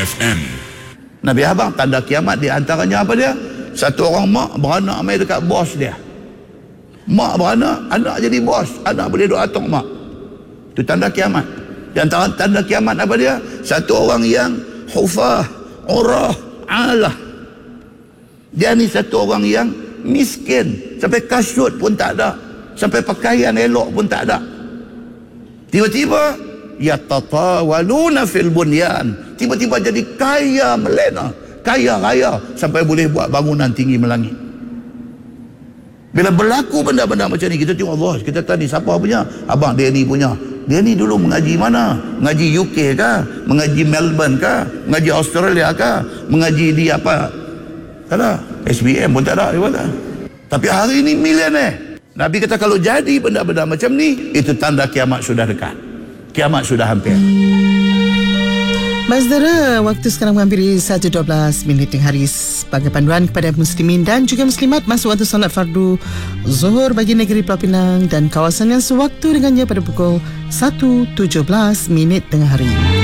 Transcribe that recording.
FM. Nabi abang, tanda kiamat di antaranya apa dia? Satu orang mak beranak mai dekat bos dia. Mak beranak, anak jadi bos, anak boleh duk atok mak. Itu tanda kiamat. Dan tanda kiamat apa dia? Satu orang yang hufah, urah, alah. Dia ni satu orang yang miskin, sampai kasut pun tak ada, sampai pakaian elok pun tak ada. Tiba-tiba yatatawaluna fil bunyan, tiba-tiba jadi kaya melena, kaya raya, sampai boleh buat bangunan tinggi melangit. Bila berlaku benda-benda macam ni, kita tengok Allah, kita tanya siapa punya? Abang dia ni punya. Dia ni dulu mengaji mana? Mengaji UK kah? Mengaji Melbourne kah? Mengaji Australia kah? Mengaji di apa? Tak ada. SBM pun tak ada, dia kata. Tapi hari ini milioner. Nabi kata kalau jadi benda-benda macam ni, itu tanda kiamat sudah dekat. Kiamat sudah hampir. Baik saudara, waktu sekarang menghampiri 1.12 tengah hari. Sebagai panduan kepada muslimin dan juga muslimat, masuk waktu solat fardu Zuhur bagi negeri Pulau Pinang dan kawasan yang sewaktu dengannya pada pukul 1.17 tengah hari.